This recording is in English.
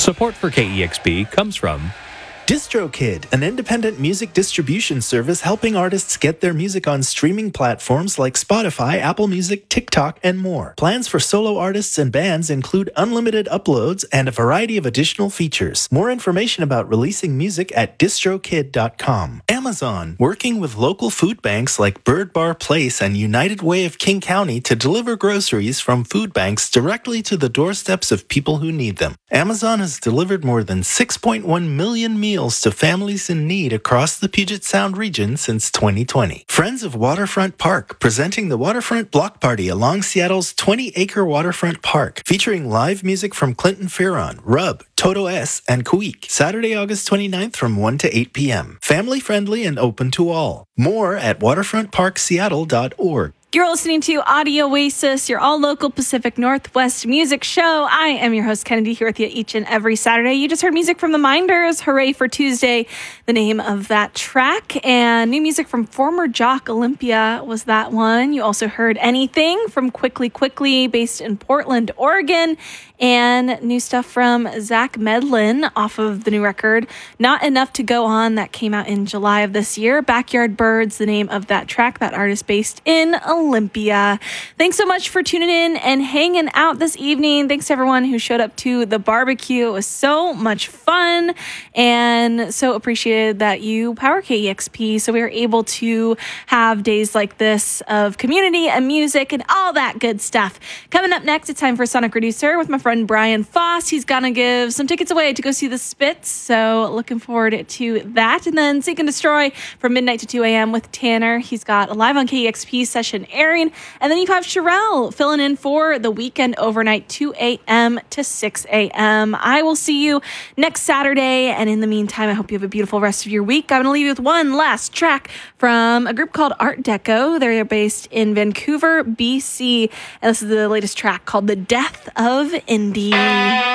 Support for KEXP comes from DistroKid, an independent music distribution service helping artists get their music on streaming platforms like Spotify, Apple Music, TikTok, and more. Plans for solo artists and bands include unlimited uploads and a variety of additional features. More information about releasing music at distrokid.com. Amazon, working with local food banks like Bird Bar Place and United Way of King County to deliver groceries from food banks directly to the doorsteps of people who need them. Amazon has delivered more than 6.1 million meals to families in need across the Puget Sound region since 2020. Friends of Waterfront Park, presenting the Waterfront Block Party along Seattle's 20-acre waterfront park, featuring live music from Clinton Fearon, Rub, Toto S, and Kuik, Saturday, August 29th from 1 to 8 p.m. Family-friendly and open to all. More at waterfrontparkseattle.org. You're listening to Audio Oasis, your all-local Pacific Northwest music show. I am your host, Kennedy, here with you each and every Saturday. You just heard music from the Minders, Hooray for Tuesday, the name of that track. And new music from former Jock Olympia was that one. You also heard Anything from Quickly Quickly, based in Portland, Oregon. And new stuff from Zach Medlin off of the new record, Not Enough to Go On, that came out in July of this year. Backyard Birds, the name of that track, that artist based in Olympia. Thanks so much for tuning in and hanging out this evening. Thanks to everyone who showed up to the barbecue. It was so much fun and so appreciated that you power KEXP, so we were able to have days like this of community and music and all that good stuff. Coming up next, it's time for Sonic Reducer with my friend Brian Foss. He's gonna give some tickets away to go see the Spits, so looking forward to that. And then Seek and Destroy from midnight to 2 a.m. with Tanner. He's got a live on KEXP session airing. And then you have Sherelle filling in for the weekend overnight, 2 a.m. to 6 a.m. I will see you next Saturday, and in the meantime, I hope you have a beautiful rest of your week. I'm gonna leave you with one last track from a group called Art Deco. They're based in Vancouver, BC, and this is the latest track called The Death of Indie.